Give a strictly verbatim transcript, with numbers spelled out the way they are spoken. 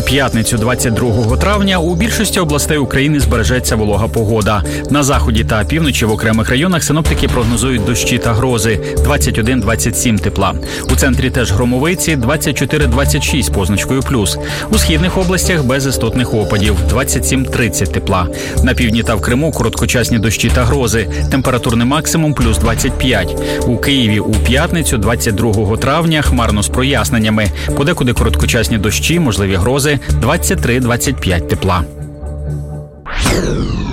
п'ятницю двадцять другого травня у більшості областей України збережеться волога погода. На заході та півночі в окремих районах синоптики прогнозують дощі та грози – двадцять один - двадцять сім тепла. У центрі теж громовиці – двадцять чотири - двадцять шість позначкою плюс. У східних областях без істотних опадів – двадцять сім - тридцять тепла. На півдні та в Криму короткочасні дощі та грози. Температурний максимум – плюс двадцять п'ять. У Києві у п'ятницю двадцять другого травня хмарно з проясненнями. Подекуди короткочасні дощі, можливі грози – двадцять три - двадцять п'ять тепла.